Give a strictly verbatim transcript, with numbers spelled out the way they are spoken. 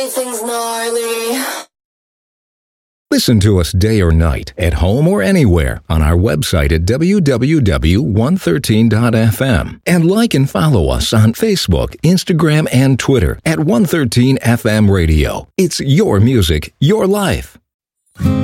everything's gnarly. Listen to us day or night, at home or anywhere, on our website at w w w dot one thirteen dot f m. And like and follow us on Facebook, Instagram, and Twitter at one thirteen F M Radio. It's your music, your life.